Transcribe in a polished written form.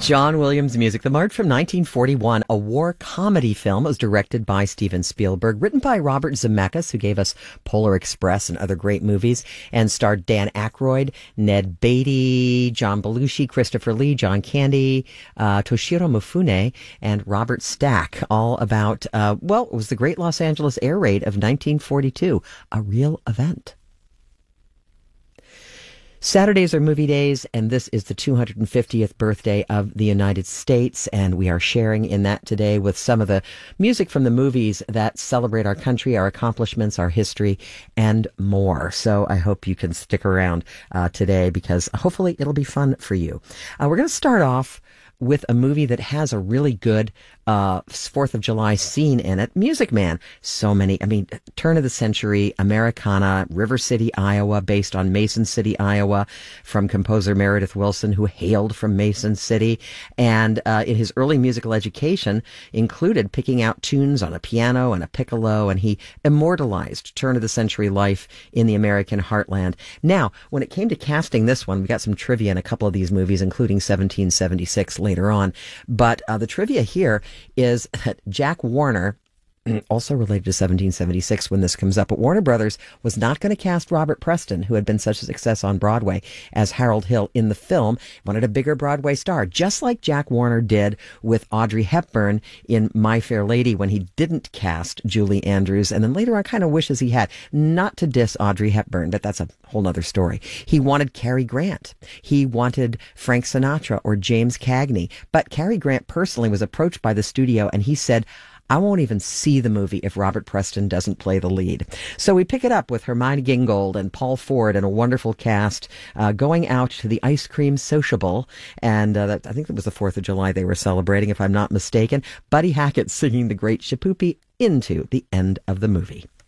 John Williams music. The March from 1941, a war comedy film. It was directed by Steven Spielberg, written by Robert Zemeckis, who gave us Polar Express and other great movies, and starred Dan Aykroyd, Ned Beatty, John Belushi, Christopher Lee, John Candy, Toshiro Mifune, and Robert Stack. All about, it was the Great Los Angeles Air Raid of 1942, a real event. Saturdays are movie days, and this is the 250th birthday of the United States, and we are sharing in that today with some of the music from the movies that celebrate our country, our accomplishments, our history, and more. So I hope you can stick around today, because hopefully it'll be fun for you. We're going to start off with a movie that has a really good 4th of July scene in it. Music Man. So many, turn of the century, Americana, River City, Iowa, based on Mason City, Iowa, from composer Meredith Willson, who hailed from Mason City. And in his early musical education included picking out tunes on a piano and a piccolo, and he immortalized turn of the century life in the American heartland. Now, when it came to casting this one, we got some trivia in a couple of these movies, including 1776 later on. But the trivia here is that Jack Warner, also related to 1776 when this comes up, but Warner Brothers was not going to cast Robert Preston, who had been such a success on Broadway, as Harold Hill in the film. Wanted a bigger Broadway star, just like Jack Warner did with Audrey Hepburn in My Fair Lady when he didn't cast Julie Andrews, and then later on kind of wishes he had. Not to diss Audrey Hepburn, but that's a whole nother story. He wanted Cary Grant. He wanted Frank Sinatra or James Cagney, but Cary Grant personally was approached by the studio, and he said, I won't even see the movie if Robert Preston doesn't play the lead. So we pick it up with Hermione Gingold and Paul Ford and a wonderful cast going out to the ice cream sociable. And I think it was the 4th of July they were celebrating, if I'm not mistaken. Buddy Hackett singing the great Shipoopi into the end of the movie.